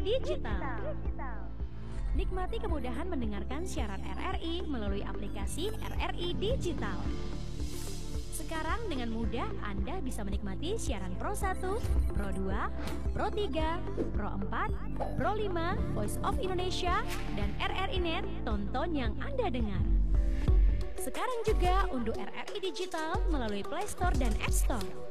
Digital. Nikmati kemudahan mendengarkan siaran RRI melalui aplikasi RRI Digital. Sekarang dengan mudah Anda bisa menikmati siaran Pro 1, Pro 2, Pro 3, Pro 4, Pro 5, Voice of Indonesia, dan RRI Net, tonton yang Anda dengar. Sekarang juga unduh RRI Digital melalui Play Store dan App Store.